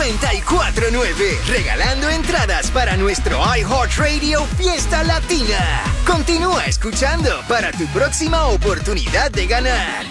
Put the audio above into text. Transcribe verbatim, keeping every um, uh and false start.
noventa y cuatro nueve, regalando entradas para nuestro iHeartRadio Fiesta Latina. Continúa escuchando para tu próxima oportunidad de ganar.